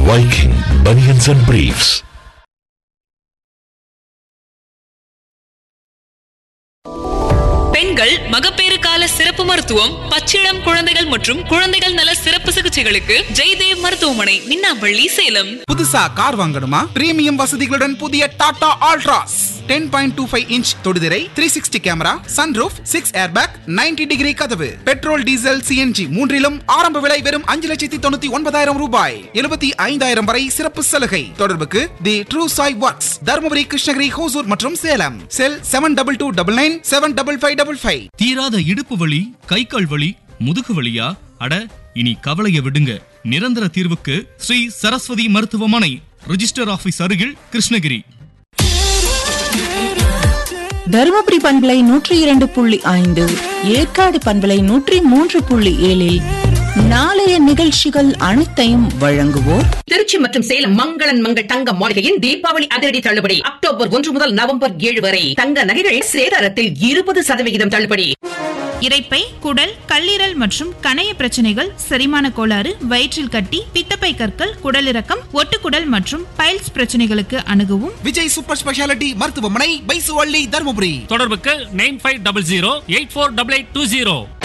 Viking Bunions and Briefs. பெண்கள் மகப்பேறு கால சிறப்பு மருத்துவம், பச்சிளம் குழந்தைகள் மற்றும் குழந்தைகள் நல சிறப்பு சிகிச்சைகளுக்கு ஜெய்தேவ் மருத்துவமனை, மின்னாம்பள்ளி, சேலம். புதுசா கார் வாங்கணுமா? பிரீமியம் வசதிகளுடன் புதிய Tata Altroz 10.25 inch தொடுதிரை, 360 camera, sunroof, 6 airbag, 90 degree கதவு, பெட்ரோல், டீசல், சிஎன்ஜி மூன்றிலும் ஆரம்ப விலை வெறும் 5,99,000 ரூபாய். 75,000 வரை சிறப்பு சலுகை. தொடர்புக்கு தி ட்ரூ சாய் ஒர்க்ஸ், தர்மபுரி, கிருஷ்ணகிரி, ஹோசூர் மற்றும் சேலம். செல் 7229975555. தீராத இடுப்பு வலி, கை கால் வலி, முதுகு வலியா? அட, இனி கவலைய விடுங்க. நிரந்தர தீர்வுக்கு ஸ்ரீ சரஸ்வதி மருத்துவமனை, ரிஜிஸ்டர் ஆபீஸ் அருகில், கிருஷ்ணகிரி. தருமபுரி பண்பலை 102.5, ஏற்காடு பண்பலை 103.7 நாளைய நிகழ்ச்சிகள் அனைத்தையும் வழங்குவோர் திருச்சி மற்றும் சேலம் மங்களன் மங்கள் தங்க மாளிகையின் தீபாவளி அதிரடி தள்ளுபடி. அக்டோபர் 1 முதல் நவம்பர் 7 வரை தங்க நகைகள் சேதாரத்தில் 20% தள்ளுபடி. இரைப்பை, குடல், கல்லீரல் மற்றும் கணைய பிரச்சனைகள், செரிமான கோளாறு, வயிற்றில் கட்டி, பித்தப்பை கற்கள், குடலிறக்கம், ஒட்டுக்குடல் மற்றும் பைல்ஸ் பிரச்சனைகளுக்கு அணுகவும் விஜய் சூப்பர் ஸ்பெஷாலிட்டி மருத்துவமனை, பைசுவள்ளி, தர்மபுரி. தொடர்புக்கு 9500 848820.